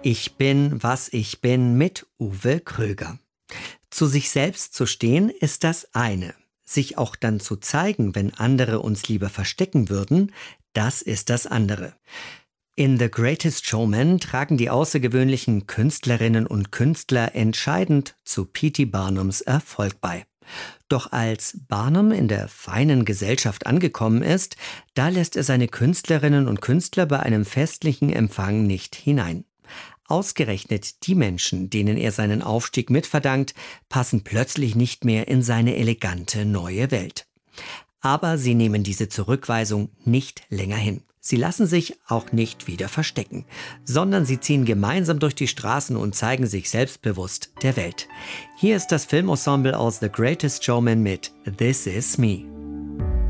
Ich bin, was ich bin mit Uwe Kröger. Zu sich selbst zu stehen ist das eine. Sich auch dann zu zeigen, wenn andere uns lieber verstecken würden, das ist das andere. In The Greatest Showman tragen die außergewöhnlichen Künstlerinnen und Künstler entscheidend zu P.T. Barnums Erfolg bei. Doch als Barnum in der feinen Gesellschaft angekommen ist, da lässt er seine Künstlerinnen und Künstler bei einem festlichen Empfang nicht hinein. Ausgerechnet die Menschen, denen er seinen Aufstieg mitverdankt, passen plötzlich nicht mehr in seine elegante neue Welt. Aber sie nehmen diese Zurückweisung nicht länger hin. Sie lassen sich auch nicht wieder verstecken, sondern sie ziehen gemeinsam durch die Straßen und zeigen sich selbstbewusst der Welt. Hier ist das Filmensemble aus The Greatest Showman mit This Is Me.